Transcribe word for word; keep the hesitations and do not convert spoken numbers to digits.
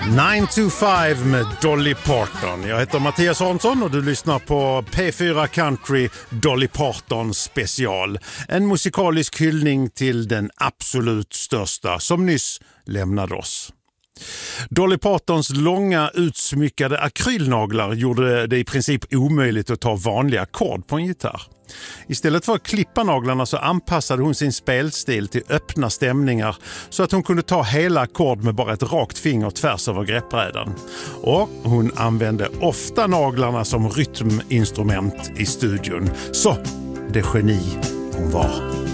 nine to five med Dolly Parton. Jag heter Mattias Hansson och du lyssnar på P fyra Country Dolly Parton special. En musikalisk hyllning till den absolut största som nyss lämnade oss. Dolly Partons långa utsmyckade akrylnaglar gjorde det i princip omöjligt att ta vanliga ackord på en gitarr. Istället för att klippa naglarna så anpassade hon sin spelstil till öppna stämningar så att hon kunde ta hela ackord med bara ett rakt finger tvärs över greppbrädan. Och hon använde ofta naglarna som rytminstrument i studion. Så det geni hon var.